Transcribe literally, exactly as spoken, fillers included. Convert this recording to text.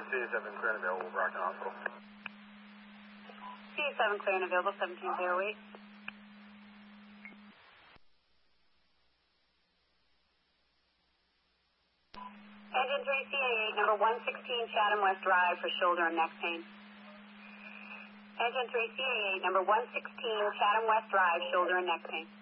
C seven clear and available, Brockton Hospital. C seven clear and available, seventeen oh eight. Engine three C A eight, number one sixteen Chatham West Drive for shoulder and neck pain. Engine three C A eight, number one sixteen Chatham West Drive, shoulder and neck pain.